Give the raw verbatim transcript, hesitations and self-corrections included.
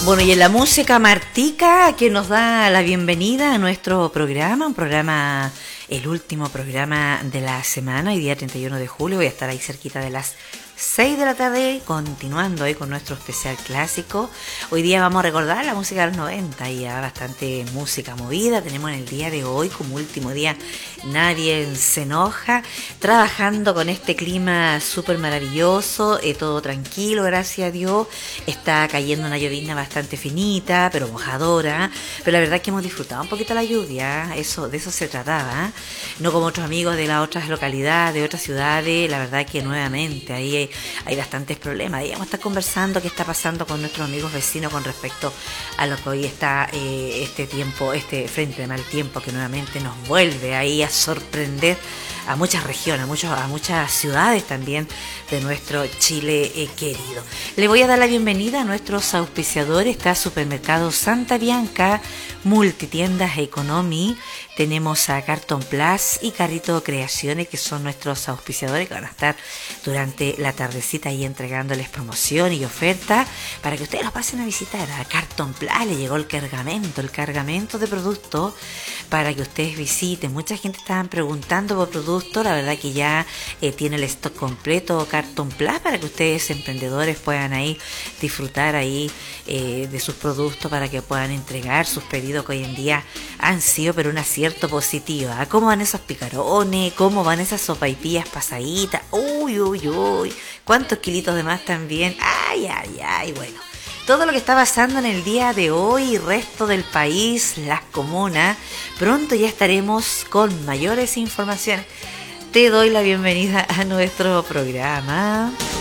Bueno, y en la música Martica, que nos da la bienvenida a nuestro programa, un programa, el último programa de la semana, hoy día treinta y uno de julio, voy a estar ahí cerquita de las seis de la tarde, continuando ahí con nuestro especial clásico. Hoy día vamos a recordar la música de los noventa, y ya bastante música movida tenemos en el día de hoy, como último día, nadie se enoja, trabajando con este clima súper maravilloso, eh, todo tranquilo, gracias a Dios, está cayendo una llovizna bastante finita, pero mojadora, pero la verdad es que hemos disfrutado un poquito la lluvia, eso, de eso se trataba, ¿eh? No como otros amigos de las otras localidades, de otras ciudades, la verdad es que nuevamente ahí hay, hay bastantes problemas. Y vamos a estar conversando qué está pasando con nuestros amigos vecinos con respecto a lo que hoy está eh, este tiempo, este frente de mal tiempo que nuevamente nos vuelve ahí a sorprender a muchas regiones, a, muchos, a muchas ciudades también de nuestro Chile eh, querido. Le voy a dar la bienvenida a nuestros auspiciadores. Está Supermercado Santa Bianca, Multitiendas Economy, tenemos a Carton Plus y Carrito Creaciones, que son nuestros auspiciadores que van a estar durante la tardecita ahí entregándoles promoción y oferta para que ustedes los pasen a visitar. A Carton Plus le llegó el cargamento, el cargamento de productos para que ustedes visiten. Mucha gente estaba preguntando por productos, la verdad que ya eh, tiene el stock completo Carton Plus para que ustedes emprendedores puedan ahí disfrutar ahí eh, de sus productos para que puedan entregar sus pedidos que hoy en día han sido pero un acierto positivo. ¿eh? ¿Cómo van esos picarones? ¿Cómo van esas sopaipillas pasaditas? Uy, uy, uy. ¿Cuántos kilitos de más también? Ay, ay, ay, bueno. Todo lo que está pasando en el día de hoy, resto del país, las comunas, pronto ya estaremos con mayores informaciones. Te doy la bienvenida a nuestro programa.